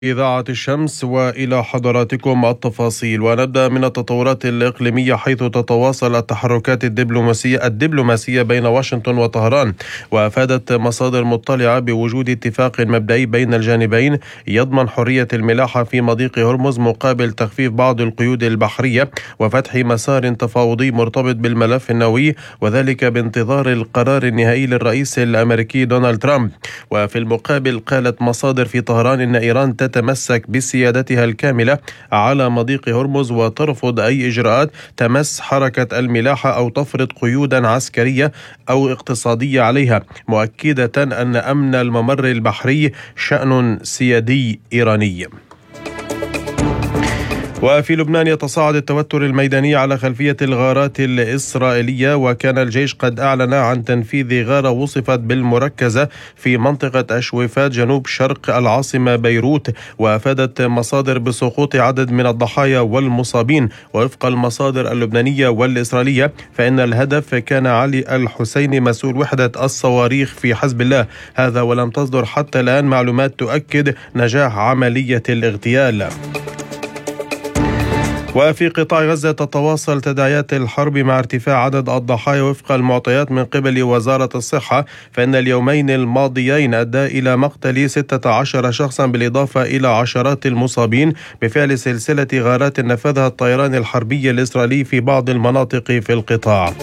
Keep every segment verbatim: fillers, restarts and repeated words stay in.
إذاعة الشمس وإلى حضراتكم التفاصيل. ونبدأ من التطورات الإقليمية، حيث تتواصل التحركات الدبلوماسية الدبلوماسية بين واشنطن وطهران. وأفادت مصادر مطلعة بوجود اتفاق مبدئي بين الجانبين يضمن حرية الملاحة في مضيق هرمز مقابل تخفيف بعض القيود البحرية وفتح مسار تفاوضي مرتبط بالملف النووي، وذلك بانتظار القرار النهائي للرئيس الأمريكي دونالد ترامب. وفي المقابل قالت مصادر في طهران إن إيران تتمسك بسيادتها الكاملة على مضيق هرمز وترفض أي إجراءات تمس حركة الملاحة أو تفرض قيودا عسكرية أو اقتصادية عليها، مؤكدة أن أمن الممر البحري شأن سيادي إيراني. وفي لبنان يتصاعد التوتر الميداني على خلفية الغارات الإسرائيلية، وكان الجيش قد أعلن عن تنفيذ غارة وصفت بالمركزة في منطقة أشويفات جنوب شرق العاصمة بيروت. وأفادت مصادر بسقوط عدد من الضحايا والمصابين. ووفق المصادر اللبنانية والإسرائيلية فإن الهدف كان علي الحسيني مسؤول وحدة الصواريخ في حزب الله، هذا ولم تصدر حتى الآن معلومات تؤكد نجاح عملية الاغتيال. وفي قطاع غزة تتواصل تداعيات الحرب مع ارتفاع عدد الضحايا. وفق المعطيات من قبل وزارة الصحة فإن اليومين الماضيين أدى إلى مقتل ستة عشر شخصا بالإضافة إلى عشرات المصابين بفعل سلسلة غارات نفذها الطيران الحربي الإسرائيلي في بعض المناطق في القطاع.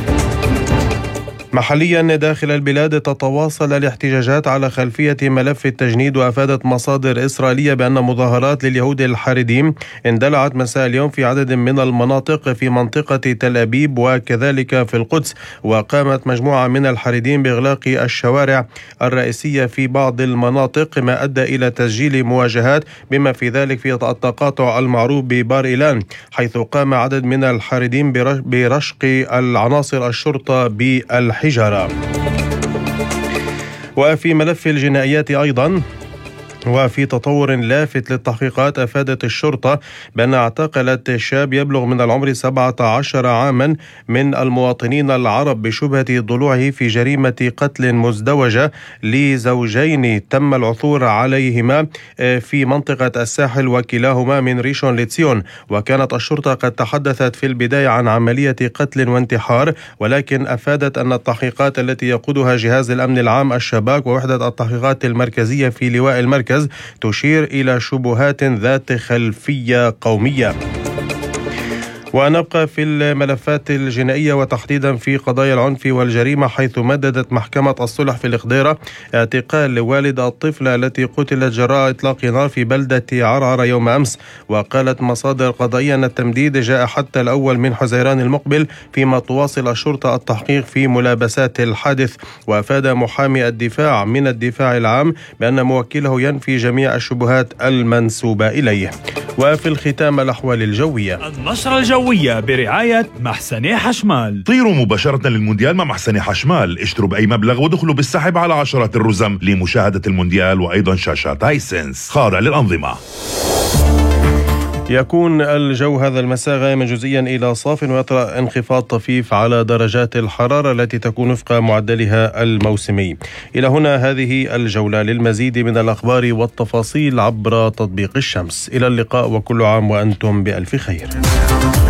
محليا داخل البلاد تتواصل الاحتجاجات على خلفية ملف التجنيد. وأفادت مصادر إسرائيلية بأن مظاهرات لليهود الحاردين اندلعت مساء اليوم في عدد من المناطق في منطقة تل أبيب وكذلك في القدس. وقامت مجموعة من الحاردين بإغلاق الشوارع الرئيسية في بعض المناطق، ما أدى إلى تسجيل مواجهات بما في ذلك في التقاطع المعروف ببار إيلان، حيث قام عدد من الحاردين برشق العناصر الشرطة بالحجارة. وفي ملف الجنائيات أيضا، وفي تطور لافت للتحقيقات، أفادت الشرطة بأن اعتقلت شاب يبلغ من العمر سبعة عشر عاما من المواطنين العرب بشبهة ضلوعه في جريمة قتل مزدوجة لزوجين تم العثور عليهما في منطقة الساحل وكلاهما من ريشون لتسيون. وكانت الشرطة قد تحدثت في البداية عن عملية قتل وانتحار، ولكن أفادت أن التحقيقات التي يقودها جهاز الأمن العام الشباك ووحدة التحقيقات المركزية في لواء المركز تشير إلى شبهات ذات خلفية قومية. ونبقى في الملفات الجنائية وتحديدا في قضايا العنف والجريمة، حيث مددت محكمة الصلح في الإخديرة اعتقال والد الطفلة التي قتلت جراء إطلاق نار في بلدة عرعر يوم أمس. وقالت مصادر قضائية أن التمديد جاء حتى الأول من حزيران المقبل، فيما تواصل الشرطة التحقيق في ملابسات الحادث. وأفاد محامي الدفاع من الدفاع العام بأن موكله ينفي جميع الشبهات المنسوبة إليه. وفي الختام الأحوال الجوية. النشرة الجوية برعاية محسني حشمال. طيروا مباشرة للمونديال مع محسني حشمال، اشتروا بأي مبلغ ودخلوا بالسحب على عشرات الرزم لمشاهدة المونديال وأيضا شاشات هايسنس خاضع للأنظمة. يكون الجو هذا المساء غائما جزئيا إلى صاف، ويطرأ انخفاض طفيف على درجات الحرارة التي تكون وفق معدلها الموسمي. إلى هنا هذه الجولة. للمزيد من الأخبار والتفاصيل عبر تطبيق الشمس. إلى اللقاء وكل عام وأنتم بألف خير.